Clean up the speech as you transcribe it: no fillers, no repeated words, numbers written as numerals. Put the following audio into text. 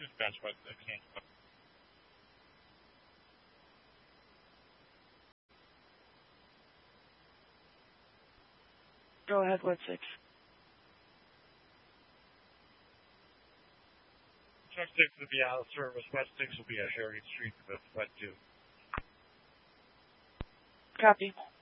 Dispatch West 6. Go ahead, West 6. Truck 6 will be out of service. West 6 will be at Harriet Street with West 2. Copy.